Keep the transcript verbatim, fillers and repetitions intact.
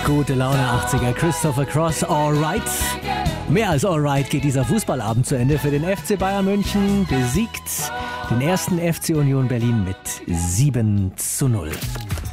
Gute Laune achtziger, Christopher Cross, Alright. Mehr als Alright geht dieser Fußballabend zu Ende für den F C Bayern München. Besiegt den ersten F C Union Berlin mit sieben zu null.